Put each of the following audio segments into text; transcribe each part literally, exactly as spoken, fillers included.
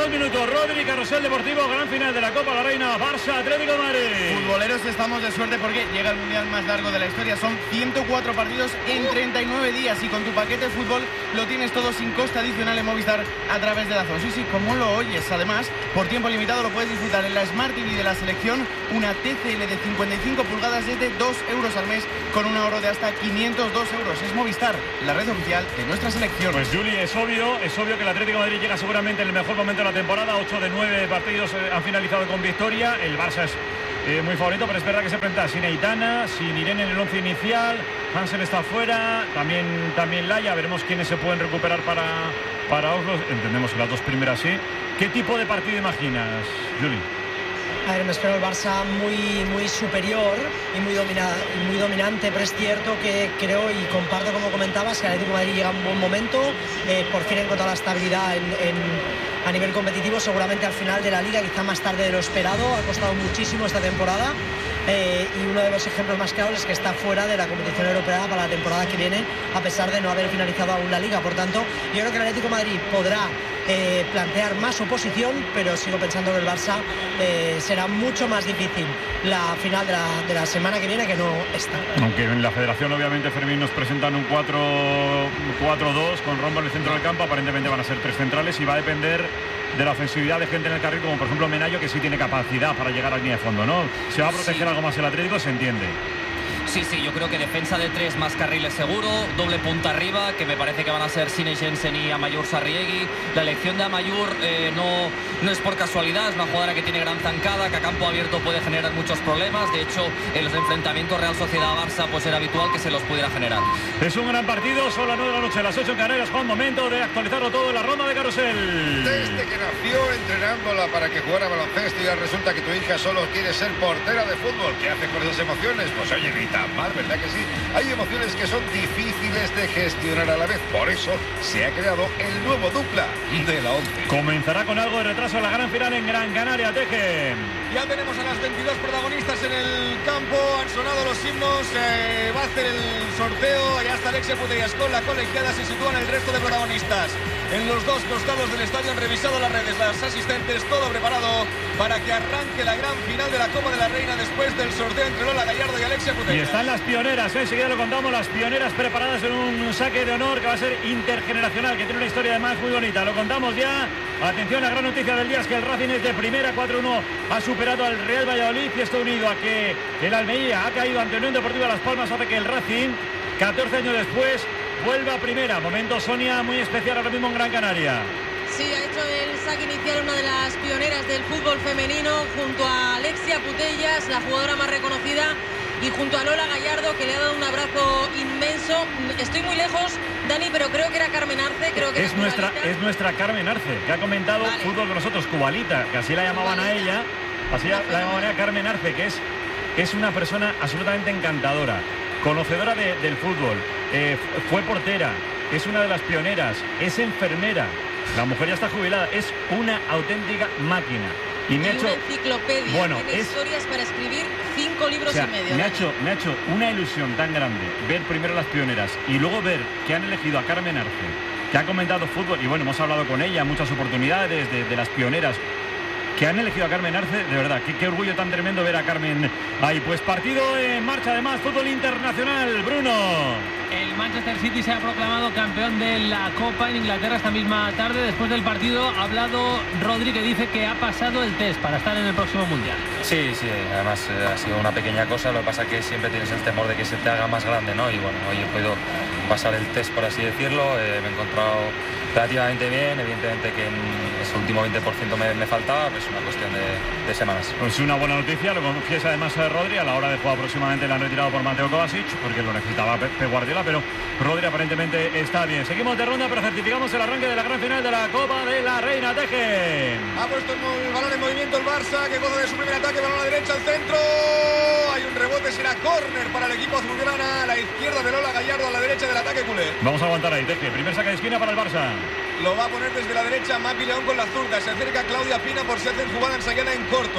dos minutos. Rodri, Carrusel Deportivo, gran final de la Copa de la Reina, Barça, Atlético de Madrid. Futboleros, estamos de suerte porque llega el mundial más largo de la historia. Son ciento cuatro partidos en treinta y nueve días y con tu paquete de fútbol lo tienes todo sin coste adicional en Movistar a través de Dazón. Sí, sí, como lo oyes. Además, por tiempo limitado lo puedes disfrutar en la Smart T V de la selección, una T C L de cincuenta y cinco pulgadas desde dos euros al mes con un ahorro de hasta quinientos dos euros. Es Movistar, la red oficial de nuestra selección. Pues Juli, es obvio, es obvio que el Atlético de Madrid llega seguramente en el mejor momento de la temporada. ocho de nueve partidos eh, han finalizado con victoria. El Barça es eh, muy favorito, pero es verdad que se enfrenta sin Aitana, sin Irene en el once inicial. Hansen está fuera, también, también Laia. Veremos quiénes se pueden recuperar para, para Oslo. Entendemos que las dos primeras sí. ¿Qué tipo de partido imaginas, Juli? A ver, me espero el Barça muy, muy superior y muy, domina, muy dominante, pero es cierto que creo y comparto, como comentabas, que el Atlético de Madrid llega en un buen momento, eh, por fin ha encontrado la estabilidad en, en, a nivel competitivo, seguramente al final de la Liga, quizá más tarde de lo esperado, ha costado muchísimo esta temporada. Eh, y uno de los ejemplos más claros es que está fuera de la competición europea para la temporada que viene, a pesar de no haber finalizado aún la Liga. Por tanto, yo creo que el Atlético de Madrid podrá eh, plantear más oposición, pero sigo pensando que el Barça eh, será mucho más difícil la final de la, de la semana que viene que no esta. Aunque en la Federación, obviamente, Fermín, nos presentan un cuatro dos con Rombo en el centro del campo. Aparentemente van a ser tres centrales y va a depender de la ofensividad de gente en el carril, como por ejemplo Menayo, que sí tiene capacidad para llegar a la línea de fondo, ¿no? Se va a proteger sí. algo más el Atlético, se entiende. Sí, sí, yo creo que defensa de tres más carriles seguro, doble punta arriba, que me parece que van a ser Sine Jensen y Amayur Sarriegui. La elección de Amayur eh, no, no es por casualidad, es una jugadora que tiene gran zancada, que a campo abierto puede generar muchos problemas. De hecho, en los enfrentamientos Real Sociedad-Barça pues era habitual que se los pudiera generar. Es un gran partido, son las nueve de la noche, las ocho en Canarias. Juan, momento de actualizarlo todo en la ronda de carrusel. Desde que nació entrenándola para que jugara baloncesto y ahora resulta que tu hija solo quiere ser portera de fútbol. ¿Qué hace con esas emociones? Pues oye, ni tan mal, ¿verdad que sí? Hay emociones que son difíciles de gestionar a la vez. Por eso se ha creado el nuevo dupla de la once. Comenzará con algo de retraso la gran final en Gran Canaria, Teje. Ya tenemos a las veintidós protagonistas en el campo, han sonado los himnos, eh, va a hacer el sorteo, ya está Alexia Putellas con la colegiada, se sitúan el resto de protagonistas. En los dos costados del estadio han revisado las redes, las asistentes, todo preparado para que arranque la gran final de la Copa de la Reina después del sorteo entre Lola Gallardo y Alexia Putellas. Y están las pioneras, ¿eh? Enseguida lo contamos, las pioneras preparadas en un saque de honor que va a ser intergeneracional, que tiene una historia además muy bonita. Lo contamos ya. Atención, la gran noticia del día es que el Racing es de primera, cuatro uno ha superado al Real Valladolid y esto unido a que el Almería ha caído ante Unión Deportiva Las Palmas hace que el Racing, catorce años después, vuelva a primera. Momento, Sonia, muy especial ahora mismo en Gran Canaria. Sí, ha hecho el saque inicial una de las pioneras del fútbol femenino junto a Alexia Putellas, la jugadora más reconocida, y junto a Lola Gallardo, que le ha dado un abrazo inmenso. Estoy muy lejos, Dani, pero creo que era Carmen Arce, creo que es nuestra es nuestra Carmen Arce, que ha comentado vale. fútbol con nosotros, Cubalita, que así la llamaban Cubalita. a ella, así la, la llamaban a Carmen Arce, que es, es una persona absolutamente encantadora, conocedora de, del fútbol, eh, fue portera, es una de las pioneras, es enfermera, la mujer ya está jubilada, es una auténtica máquina. Y me y ha hecho una enciclopedia, bueno, tiene es, historias para escribir cinco libros o sea, y medio. Me ha, hecho, me ha hecho una ilusión tan grande ver primero las pioneras y luego ver que han elegido a Carmen Arce, que ha comentado fútbol, y bueno, hemos hablado con ella en muchas oportunidades de, de las pioneras, que han elegido a Carmen Arce, de verdad, qué, qué orgullo tan tremendo ver a Carmen ahí. Pues partido en marcha, además, fútbol internacional, Bruno. El Manchester City se ha proclamado campeón de la Copa en Inglaterra esta misma tarde. Después del partido ha hablado Rodri, que dice que ha pasado el test para estar en el próximo Mundial. Sí, sí, además eh, ha sido una pequeña cosa, lo que pasa es que siempre tienes el temor de que se te haga más grande, ¿no? Y bueno, hoy he podido pasar el test, por así decirlo, eh, me he encontrado relativamente bien, evidentemente que en ese último veinte por ciento me, me faltaba, pues es una cuestión de, de semanas. Pues una buena noticia, lo confiesa además Rodri, a la hora de jugar próximamente la han retirado por Mateo Kovacic, porque lo necesitaba Pepe Guardiola, pero Rodri aparentemente está bien. Seguimos de ronda, pero certificamos el arranque de la gran final de la Copa de la Reina. Tejen. Ha puesto el balón en movimiento el Barça, que goza de su primer ataque, balón a la derecha al centro, hay un rebote, será córner para el equipo azulgrana, a la izquierda de Lola Gallardo, a la derecha del ataque culé. Vamos a aguantar ahí, Teje, primer saque de esquina para el Barça. Lo va a poner desde la derecha Mapi León con la zurda. Se acerca Claudia Pina por si hacen jugada ensayada en corto.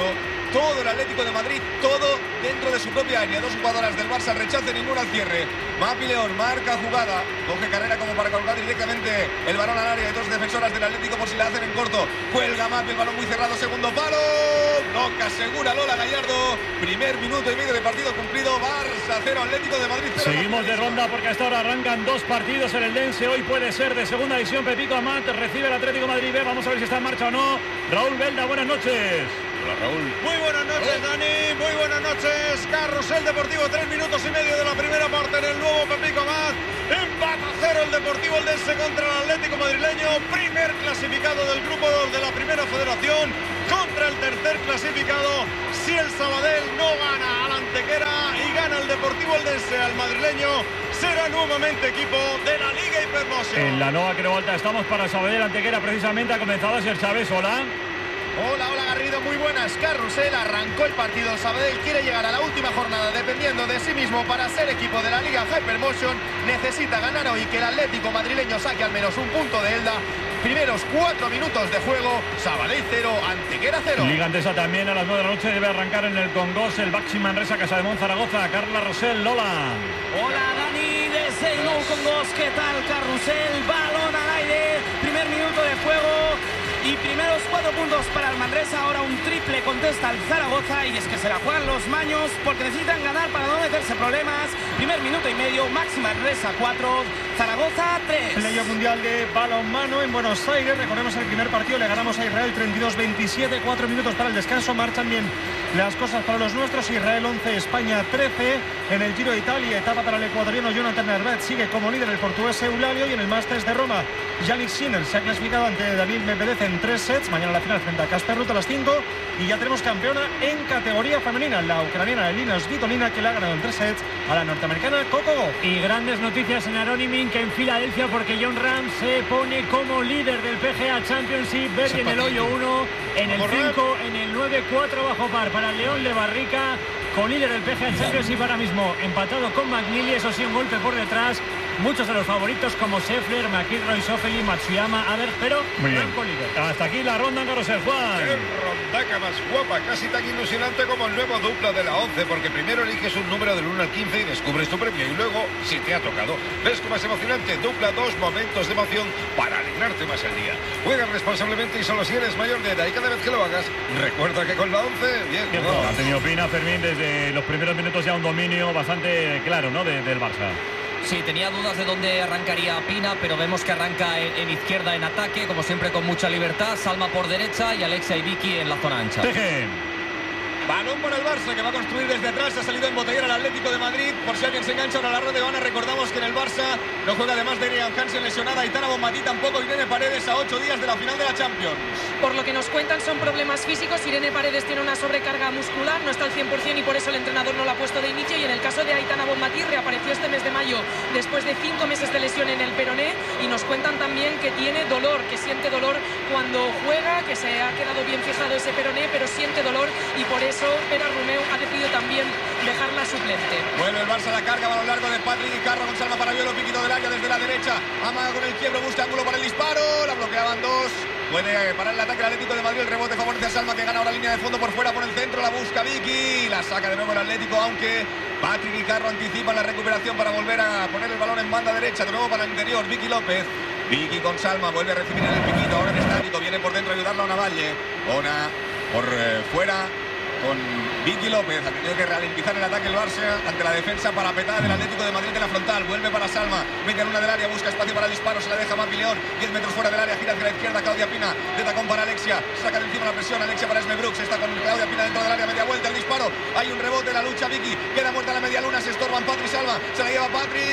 todo el Atlético de Madrid, todo dentro de su propia área. Dos jugadoras del Barça, rechace ninguna al cierre. Mapi León marca jugada, coge carrera como para colocar directamente el balón al área de dos defensoras del Atlético por si la hacen en corto. Cuelga Mapi, el balón muy cerrado, segundo palo. Noca asegura Lola Gallardo. Primer minuto y medio de partido cumplido. Barça cero, Atlético de Madrid cero. Seguimos de ronda porque hasta ahora arrancan dos partidos en el Dense. Hoy puede ser de segunda división. Pepico Amat recibe el Atlético de Madrid B. Vamos a ver si está en marcha o no. Raúl Belda, buenas noches. Hola, Raúl. Muy buenas noches, Dani. Muy buenas noches. Carrusel Deportivo, tres minutos y medio de la primera parte en el nuevo Pepico Amat. Empata cero el Deportivo Eldense contra el Atlético madrileño. Primer clasificado del grupo dos de la primera federación contra el tercer clasificado. Si el Sabadell no gana al Antequera y gana el Deportivo Eldense al madrileño, será nuevamente equipo de la Liga Hypermotion. En la Nova Creu Alta estamos para Sabadell Antequera. Precisamente ha comenzado a ser Chávez. Hola. Hola, hola Garrido, muy buenas. Carrusel, arrancó el partido. El Sabadell quiere llegar a la última jornada dependiendo de sí mismo para ser equipo de la Liga Hypermotion. Necesita ganar hoy, que el Atlético madrileño saque al menos un punto de Elda. Primeros cuatro minutos de juego, Sabadell cero, Antequera cero. Liga Andesa también a las nueve de la noche debe arrancar en el Congost el Baxi Manresa, Casademont, Zaragoza. Carla Rosell, Lola. Hola Dani, desde el nuevo Congost, ¿qué tal Carrusel? Balón al aire, primer minuto de juego. Y primeros cuatro puntos para el Manresa. Ahora un triple contesta el Zaragoza. Y es que se la juegan los maños porque necesitan ganar para no meterse problemas. Primer minuto y medio, Maxi Manresa cuatro, Zaragoza tres. Playoff mundial de balonmano en Buenos Aires. Recordemos el primer partido, le ganamos a Israel treinta y dos veintisiete. Cuatro minutos para el descanso. Marchan bien las cosas para los nuestros. Israel once, España trece. En el Giro de Italia, etapa para el ecuatoriano Jonathan Nervet. Sigue como líder el portugués Eulalio. Y en el Masters de Roma, Yannick Sinner se ha clasificado ante David Medvedev en tres sets. Mañana la final frente a Casper Ruud a las cinco. Y ya tenemos campeona en categoría femenina, la ucraniana Elina Svitolina, que le ha ganado en tres sets a la norteamericana Coco Gauff. Y grandes noticias en Aronimink, en Filadelfia, porque John Ram se pone como líder del P G A Championship. Berry en el hoyo uno, en el cinco, en el nueve, cuatro bajo par para el León de Barrica. Con líder del P G A Championship ahora mismo empatado con McNeely, eso sí, un golpe por detrás. Muchos de los favoritos como Scheffler, McIlroy, Schauffele, Matsuyama, a ver, pero muy bien. con líder. Hasta aquí la ronda en Carrusel, Juan. ¡Qué rondaca más guapa! Casi tan ilusionante como el nuevo dupla de la once, porque primero eliges un número del uno al quince y descubres tu premio, y luego, si te ha tocado, ves cómo es emocionante. Dupla dos momentos de emoción para alegrarte más el día. Juega responsablemente y solo si eres mayor de edad, y cada vez que lo hagas, recuerda que con la once, bien. No. Ha tenido Pina, Fermín, desde los primeros minutos ya un dominio bastante claro, ¿no?, de, del Barça. Sí, tenía dudas de dónde arrancaría Pina, pero vemos que arranca en, en izquierda en ataque, como siempre con mucha libertad. Salma por derecha y Alexia y Vicky en la zona ancha. Tejen. Balón para el Barça, que va a construir desde atrás. Ha salido en botellera el Atlético de Madrid. Por si alguien se engancha ahora la red de Habana, recordamos que en el Barça no juega, además de Irian Hansen lesionada, Aitana Bonmatí tampoco, Irene Paredes a ocho días de la final de la Champions. Por lo que nos cuentan son problemas físicos. Irene Paredes tiene una sobrecarga muscular, no está al cien por cien y por eso el entrenador no la ha puesto de inicio. Y en el caso de Aitana Bonmatí, reapareció este mes de mayo después de cinco meses de lesión en el peroné, y nos cuentan también que tiene dolor, que siente dolor cuando juega, que se ha quedado bien fijado ese peroné, pero siente dolor, y por eso Pera Romeu ha decidido también dejarla suplente. Vuelve el Barça a la carga, balón largo de Patrick y Carro con Salma para Violo, piquito del área desde la derecha. Amaga con el quiebro, busca ángulo para el disparo, la bloqueaban dos. Puede parar el ataque el Atlético de Madrid, el rebote favorece a Salma, que gana ahora línea de fondo por fuera por el centro, la busca Vicky, la saca de nuevo el Atlético, aunque Patrick y Carro anticipan la recuperación para volver a poner el balón en banda derecha, de nuevo para el interior, Vicky López. Vicky con Salma, vuelve a recibir en el piquito, ahora en estático, viene por dentro a ayudarla a Ona Valle. Ona por eh, fuera con Vicky López. Ha tenido que ralentizar el ataque el Barça ante la defensa parapetada del Atlético de Madrid en la frontal. Vuelve para Salma, media luna del área, busca espacio para el disparo, se la deja Mapi León, diez metros fuera del área, gira hacia la izquierda Claudia Pina, de tacón para Alexia, saca de encima la presión, Alexia para Esme Brooks, está con Claudia Pina dentro del área, media vuelta, el disparo, hay un rebote, la lucha Vicky, queda muerta la media luna, se estorban Patri Salma, se la lleva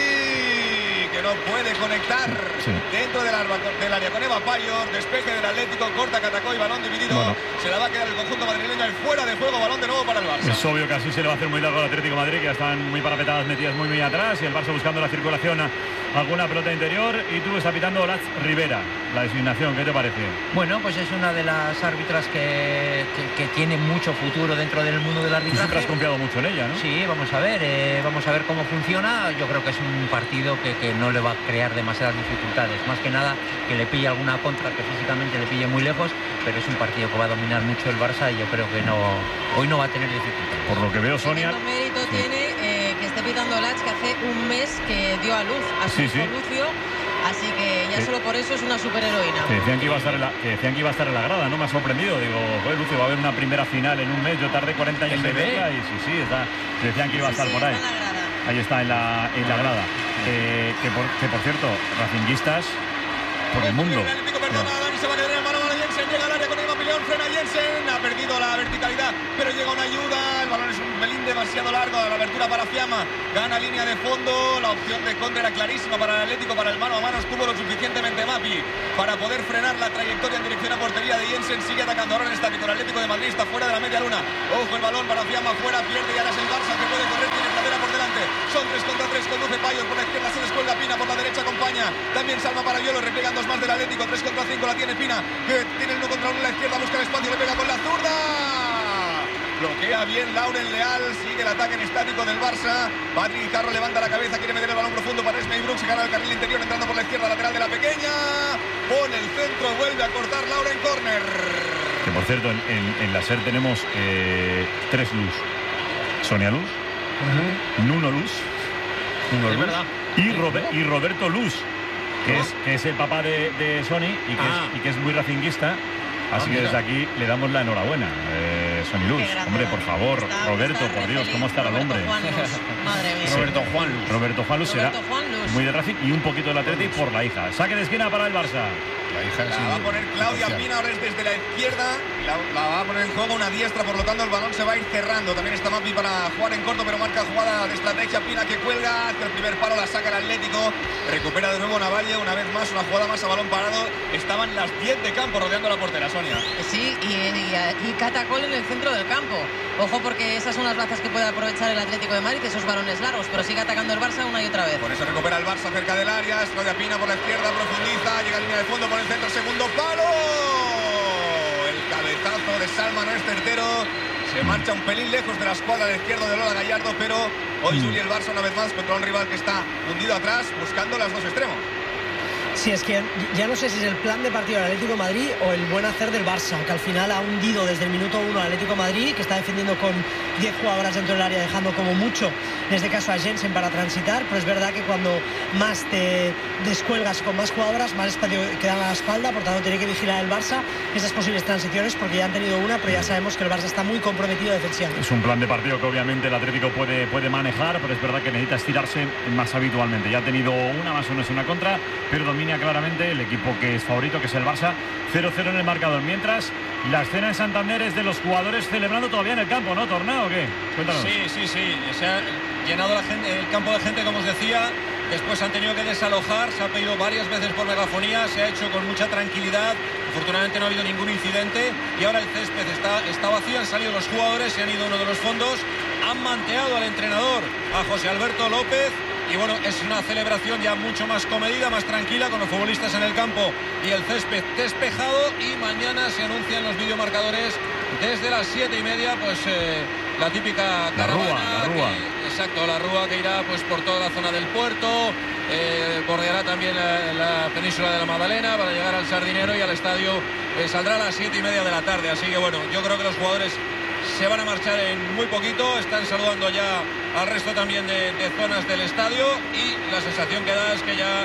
Patri, que no puede conectar sí. dentro del, arma, del área con Eva Payor, despeje del Atlético, corta Catacó y balón dividido, bueno. Se la va a quedar el conjunto madrileño, el fuera de juego, balón de nuevo para el Barça. Es obvio que así se le va a hacer muy largo al Atlético de Madrid, que ya están muy parapetadas, metidas muy muy atrás, y el Barça buscando la circulación alguna pelota interior y tú estás pitando Olaz Rivera. La designación, ¿qué te parece? Bueno, pues es una de las árbitras que, que, que tiene mucho futuro dentro del mundo del arbitraje. Tú siempre has confiado mucho en ella, ¿no? Sí, vamos a ver, eh, vamos a ver cómo funciona. Yo creo que es un partido que, que no le va a crear demasiadas dificultades. Más que nada que le pille alguna contra que físicamente le pille muy lejos, pero es un partido que va a dominar mucho el Barça y yo creo que no hoy no va a tener dificultades. Por lo que veo, Sonia... ¿Qué mérito sí. tiene eh, que esté pitando Lach, que hace un mes que dio a luz a su sí, sí. Lucio? Así que ya sí. solo por eso es una superheroína. Que decían que iba a estar en la, que decían que iba a estar en la grada, ¿no? Me ha sorprendido. Digo, joder, Lucio, va a haber una primera final en un mes. Yo tardé cuarenta años en verla y sí, sí, está. Decían que iba a estar sí, por sí, ahí. Está en la grada. Ahí está, en la, en la grada. Eh, que, por, que por cierto, racinguistas por el mundo. El Atlético perdona a Dani, se va a quedar en mano a Jensen, llega al área con Eva Pileón, frena Jensen, ha perdido la verticalidad, pero llega una ayuda, el balón es un pelín demasiado largo, la abertura para Fiamma, gana línea de fondo, la opción de contra era clarísima para el Atlético, para el mano a mano estuvo lo suficientemente Mapi para poder frenar la trayectoria en dirección a portería de Jensen, sigue atacando ahora en estático, el Atlético de Madrid está fuera de la media luna, ojo el balón para Fiamma, fuera, pierde y ahora es el Barça que puede correr, tiene Pradera por delante, son tres contra tres, conduce Payos, por la izquierda se descuelga Pina, por la derecha acompaña, también Salma para Violo, repliegan dos más del Atlético, tres contra cinco la tiene Pina, que tiene el uno contra uno en la izquierda, busca el espacio, le pega con la zurda. Bloquea bien Lauren Leal, sigue el ataque en estático del Barça. Patrick Carro levanta la cabeza, quiere meter el balón profundo para Esmey Brooks, se gana el carril interior entrando por la izquierda, lateral de la pequeña. Pone el centro, vuelve a cortar Lauren Corner. Que por cierto, en, en, en la SER tenemos eh, tres Luz. Sonia Luz, uh-huh. Nuno Luz, Nuno Luz y, Robert, y Roberto Luz. Que es, que es el papá de, de Sony y que, ah. es, y que es muy racinguista. Así ah, que desde aquí le damos la enhorabuena. Eh, Sony Luz, hombre, por favor. Está, Roberto, está por Dios, ¿cómo estará el hombre? Madre mía. Roberto Juan Luz. Roberto Juan Luz será muy de Racing y un poquito del Atleti por la hija. Saque de esquina para el Barça. La hija la sí, va a poner Claudia Pina, ahora es desde la izquierda. La, la va a poner en juego una diestra, por lo tanto el balón se va a ir cerrando. También está Mapi para jugar en corto, pero marca jugada de estrategia. Pina que cuelga, hacia el primer palo, la saca el Atlético. Recupera de nuevo Navalle, una vez más, una jugada más a balón parado. Estaban las diez de campo rodeando la portera, Sonia. Sí, y, y, y Catacol en el centro del campo. Ojo, porque esas son las bazas que puede aprovechar el Atlético de Madrid, esos balones largos, pero sigue atacando el Barça una y otra vez. Por eso recupera el Barça cerca del área. Claudia Pina por la izquierda, profundiza, llega a línea de fondo por el centro, segundo palo. El cabezazo de Salma no es certero. Se marcha un pelín lejos de la escuadra de izquierdo de Lola Gallardo, pero hoy Juli el Barça una vez más contra un rival que está hundido atrás, buscando las dos extremos. Sí, es que ya no sé si es el plan de partido del Atlético de Madrid o el buen hacer del Barça, que al final ha hundido desde el minuto uno al Atlético de Madrid, que está defendiendo con diez jugadoras dentro del área, dejando como mucho, en este caso a Jensen, para transitar, pero es verdad que cuando más te descuelgas con más jugadoras, más espacio queda a la espalda, por tanto tiene que vigilar el Barça esas posibles transiciones, porque ya han tenido una, pero ya sabemos que el Barça está muy comprometido defensivamente. Es un plan de partido que obviamente el Atlético puede, puede manejar, pero es verdad que necesita estirarse más habitualmente. Ya ha tenido una más o menos una contra, pero domina claramente el equipo que es favorito, que es el Barça. Cero cero en el marcador. Mientras, la escena en Santander es de los jugadores celebrando todavía en el campo, ¿no, Tornado, o qué? Cuéntanos. Sí, sí, sí. Se ha llenado la gente, el campo de gente, como os decía. Después han tenido que desalojar, se ha pedido varias veces por megafonía, se ha hecho con mucha tranquilidad. Afortunadamente no ha habido ningún incidente y ahora el césped está, está vacío, han salido los jugadores, se han ido uno de los fondos, han manteado al entrenador, a José Alberto López. Y bueno, es una celebración ya mucho más comedida, más tranquila, con los futbolistas en el campo y el césped despejado. Y mañana se anuncian los videomarcadores desde las siete y media, pues eh, la típica caravana. La rúa, la rúa. Que, exacto, la rúa que irá pues por toda la zona del puerto, eh, bordeará también la, la península de la Magdalena para llegar al Sardinero y al estadio. Eh, saldrá a las siete y media de la tarde. Así que bueno, yo creo que los jugadores se van a marchar en muy poquito, están saludando ya al resto también de, de zonas del estadio y la sensación que da es que ya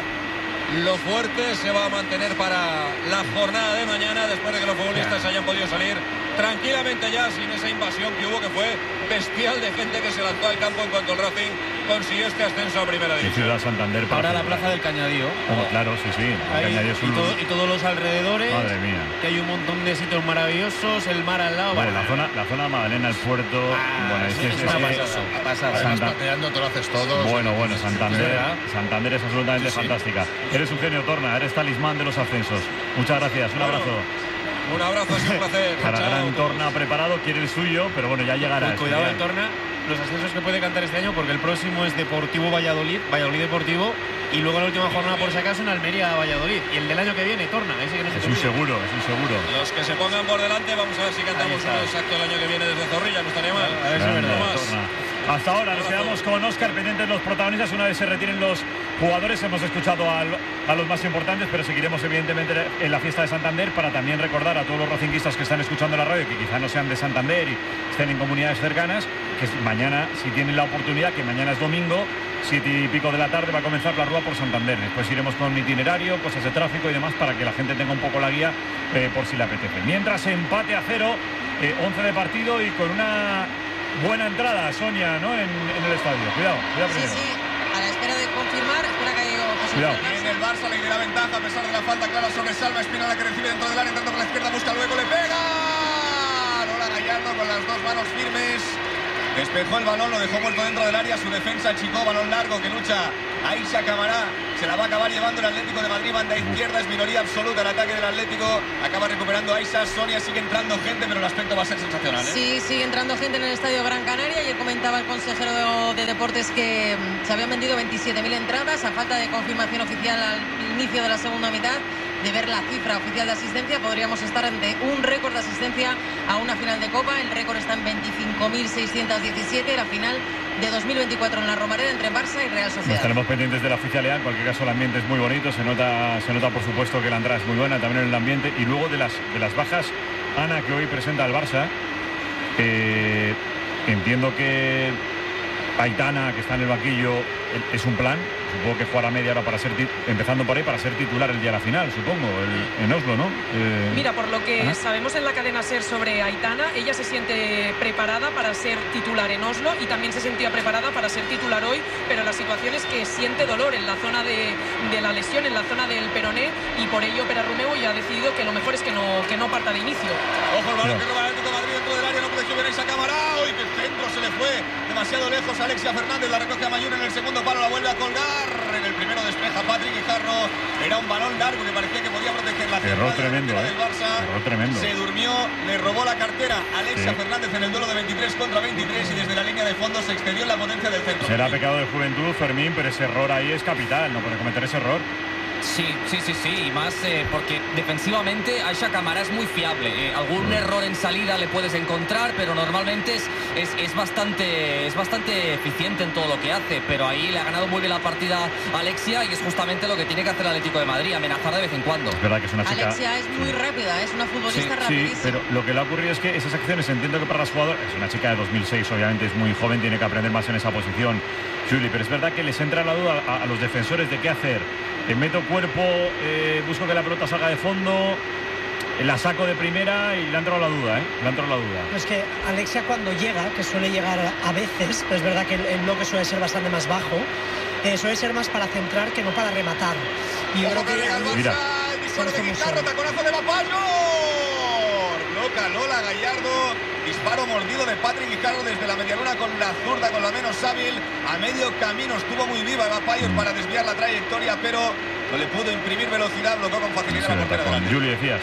lo fuerte se va a mantener para la jornada de mañana, después de que los futbolistas hayan podido salir tranquilamente ya sin esa invasión que hubo, que fue bestial, de gente que se lanzó al campo en cuanto el Racing consiguió este ascenso a primera división. Ciudad Santander. Ahora la plaza del Cañadío. Oh, claro, sí, sí. Ahí, Cañadío es un... y, todo, y todos los alrededores. Madre mía. Que hay un montón de sitios maravillosos, el mar al lado. Vale, la zona, la zona Magdalena, el puerto. Ah, bueno, es, es, es, es, es una pasada. Además, pateando te lo haces todo. Bueno, bueno, Santander, Santander es absolutamente sí, sí. fantástica. Eres un genio, Torna, eres talismán de los ascensos. Muchas gracias, un bueno, abrazo. Un abrazo, es un placer. Para gran Torna preparado, quiere el suyo, pero bueno, ya llegará. Cuidado el Torna. los ascensos que puede cantar este año, porque el próximo es Deportivo Valladolid, Valladolid Deportivo, y luego la última jornada, por si acaso, en Almería Valladolid. Y el del año que viene, Torna, ese que no se Es un seguro, es un seguro. Los que se pongan por delante, vamos a ver si cantamos uno exacto el año que viene desde Zorrilla, no estaría mal. A ver si es verdad. Hasta ahora nos quedamos con Óscar pendientes los protagonistas. Una vez se retiren los jugadores, hemos escuchado a, a los más importantes, pero seguiremos evidentemente en la fiesta de Santander para también recordar a todos los racinguistas que están escuchando la radio, que quizá no sean de Santander y estén en comunidades cercanas, que mañana, si tienen la oportunidad, que mañana es domingo, siete y pico de la tarde va a comenzar la Rúa por Santander. Después iremos con itinerario, cosas de tráfico y demás para que la gente tenga un poco la guía eh, por si le apetece. Mientras, empate a cero, eh, once de partido y con una buena entrada, Sonia, ¿no? En, en el estadio. Cuidado, cuidado sí, primero. Sí, a la espera de confirmar, espera que haya llegado Cuidado. Viene el Barça, le da ventaja a pesar de la falta clara sobre Salva Espinola, que recibe dentro del área, entrando por la izquierda, busca luego, le pega. Lola Gallardo con las dos manos firmes. Despejó el balón, lo dejó vuelto dentro del área, su defensa achicó, balón largo que lucha Aisha Camará, se la va a acabar llevando el Atlético de Madrid, banda izquierda, es minoría absoluta el ataque del Atlético, acaba recuperando Aisha, Sonia, sigue entrando gente, pero el aspecto va a ser sensacional, ¿eh? Sí, sigue entrando gente en el Estadio Gran Canaria. Ayer comentaba el consejero de, de Deportes que mm, se habían vendido veintisiete mil entradas, a falta de confirmación oficial al inicio de la segunda mitad. De ver la cifra oficial de asistencia, podríamos estar ante un récord de asistencia a una final de Copa. El récord está en veinticinco mil seiscientos diecisiete, la final de dos mil veinticuatro en la Romareda entre Barça y Real Sociedad. Estaremos pendientes de la oficialidad. En cualquier caso, el ambiente es muy bonito, se nota, se nota por supuesto que la entrada es muy buena, también en el ambiente. Y luego de las, de las bajas, Ana, que hoy presenta al Barça, eh, entiendo que Aitana, que está en el banquillo, es un plan. Supongo que jugará media hora para ser, empezando por ahí, para ser titular el día de la final, supongo, el, en Oslo, ¿no? Eh... Mira, por lo que Ajá. sabemos en la cadena SER sobre Aitana, ella se siente preparada para ser titular en Oslo y también se sentía preparada para ser titular hoy, pero la situación es que siente dolor en la zona de, de la lesión, en la zona del peroné, y por ello Pere Romeu ya ha decidido que lo mejor es que no, que no parta de inicio. Ojo el balón que roba el Atlético de Madrid dentro del área, no protegió bien esa cámara. ¡Uy, qué centro! Se le fue demasiado lejos a Alexia Fernández, la recoge a Mayur en el segundo palo, la vuelve a colgar. En el primero despeja Patrick Guijarro. Era un balón largo que parecía que podía proteger la Error tremendo, del ¿eh? Barça. Error tremendo. Se durmió, le robó la cartera a Alexia Sí. Fernández en el duelo de veintitrés contra veintitrés y desde la línea de fondo se extendió en la potencia del centro. Será pecado de juventud, Fermín, pero ese error ahí es capital, no puede cometer ese error. Sí, sí, sí, sí, y más eh, porque defensivamente Aisha Camará es muy fiable. Eh, algún mm. error en salida le puedes encontrar, pero normalmente es, es, es, bastante, es bastante eficiente en todo lo que hace. Pero ahí le ha ganado muy bien la partida a Alexia y es justamente lo que tiene que hacer el Atlético de Madrid, amenazar de vez en cuando. Es verdad que es una chica... Alexia es muy rápida, es una futbolista sí, rapidísima. Sí, pero lo que le ha ocurrido es que esas acciones, entiendo que para las jugadoras, es una chica de dos mil seis, obviamente es muy joven, tiene que aprender más en esa posición, Juli, pero es verdad que les entra la duda a, a los defensores de qué hacer. Eh, meto cuerpo, eh, busco que la pelota salga de fondo, eh, la saco de primera y le ha entrado la duda, ¿eh? Le ha entrado la duda. Es que Alexia cuando llega, que suele llegar a veces, pero es verdad que el, el bloque suele ser bastante más bajo, eh, suele ser más para centrar que no para rematar. Y yo creo que... Mira. El disparo de Guijarro, taconazo de Vapayor. Bloca Lola Gallardo. Disparo mordido de Patrick Guijarro desde la medialuna con la zurda, con la menos hábil. A medio camino estuvo muy viva Vapayor para desviar la trayectoria, pero no le pudo imprimir velocidad, bloqueó con facilidad Sí, la portera delante. Juli, decías.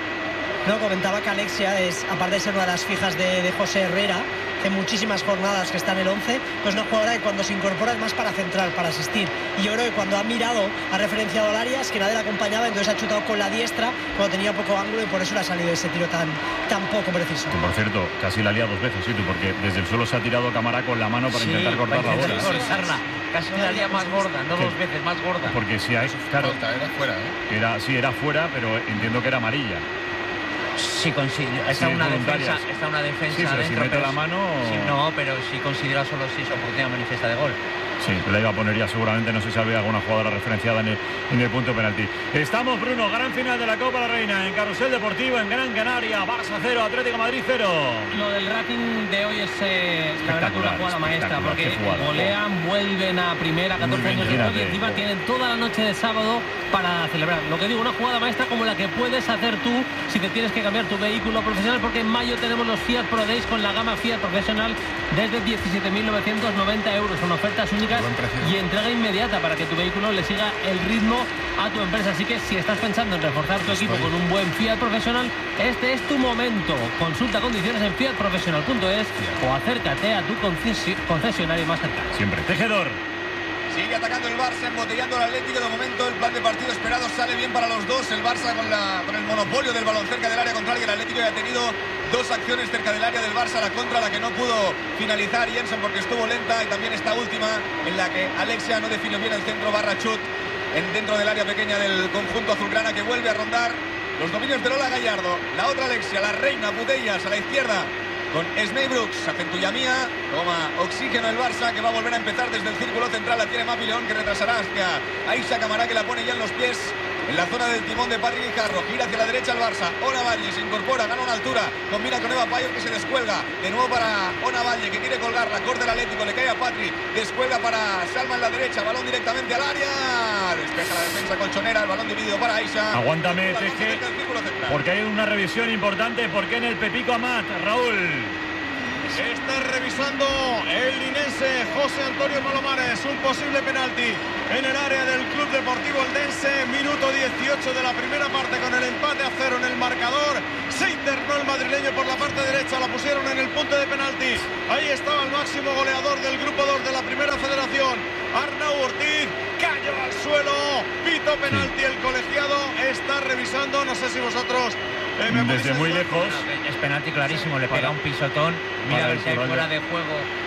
No, comentaba que Alexia es, aparte de ser una de las fijas de, de José Herrera, hace muchísimas jornadas que está en el once, pues una jugadora que cuando se incorpora es más para centrar, para asistir. Y yo creo que cuando ha mirado, ha referenciado al área, es que nadie la acompañaba, entonces ha chutado con la diestra cuando tenía poco ángulo y por eso le ha salido ese tiro tan, tan poco preciso. Que por cierto, casi la lía dos veces, sí, tú, porque desde el suelo se ha tirado Camará con la mano para sí, intentar cortar para la bola. cortarla. Casi una lía más gorda, no ¿Qué? dos veces, más gorda. Porque si hay, claro, Era fuera, ¿eh? era, sí, era fuera, pero entiendo que era amarilla. Si considera, está, Sí, una voluntarias. defensa, está una defensa Sí, pero dentro, si mete pero la mano... si no, pero si considera solo si es oportunidad manifiesta de gol. Sí, la iba a poner ya seguramente, no sé si había alguna jugadora referenciada en el, en el punto de penalti. Estamos, Bruno, gran final de la Copa de la Reina en Carrusel Deportivo, en Gran Canaria, Barça cero, Atlético Madrid cero. Lo del Racing de hoy es eh, la verdad que una jugada maestra, porque golean, vuelven a primera, catorce años de gol y encima tienen toda la noche de sábado para celebrar. Lo que digo, una jugada maestra como la que puedes hacer tú si te tienes que cambiar tu vehículo profesional, porque en mayo tenemos los Fiat Pro Days con la gama Fiat Professional desde diecisiete mil novecientos noventa euros. Son ofertas únicas y entrega inmediata para que tu vehículo le siga el ritmo a tu empresa. Así que si estás pensando en reforzar tu equipo con un buen Fiat Professional, este es tu momento. Consulta condiciones en fiat professional punto es o acércate a tu concesionario más cercano. Siempre. Tejedor. Sigue atacando el Barça, embotellando al Atlético. De momento el plan de partido esperado sale bien para los dos. El Barça con, la, con el monopolio del balón cerca del área contraria. El Atlético ya ha tenido dos acciones cerca del área del Barça. La contra, la que no pudo finalizar Jensen porque estuvo lenta. Y también esta última en la que Alexia no definió bien el centro barra chut en dentro del área pequeña del conjunto azulgrana, que vuelve a rondar los dominios de Lola Gallardo. La otra Alexia, la reina Putellas a la izquierda con Smey Brooks, Centullamía, toma oxígeno el Barça, que va a volver a empezar desde el círculo central. La tiene Mapi León, que retrasará hacia Aisha Camará, que la pone ya en los pies en la zona del timón de Patrick Guijarro. Gira hacia la derecha el Barça. Ona Valle se incorpora, gana una altura, combina con Eva Payor, que se descuelga de nuevo para Ona Valle, que quiere colgarla, corta el Atlético, le cae a Patrick, descuelga para Salma en la derecha, balón directamente al área, despeja la defensa colchonera, el balón dividido para Aisha. Aguántame, Teje, porque hay una revisión importante, porque en el Pepico Amat, Raúl. Está revisando el linense José Antonio Palomares un posible penalti en el área del Club Deportivo Eldense. Minuto dieciocho de la primera parte, con el empate a cero en el marcador. Se internó el madrileño por la parte derecha, la pusieron en el punto de penalti. Ahí estaba el máximo goleador del Grupo dos de la Primera Federación, Arnau Ortiz. Cayó al suelo, pito penalti. El colegiado está revisando, no sé si vosotros Eh, Desde muy lejos. Es penalti clarísimo, le pega un pisotón. Mira a ver si hay fuera de juego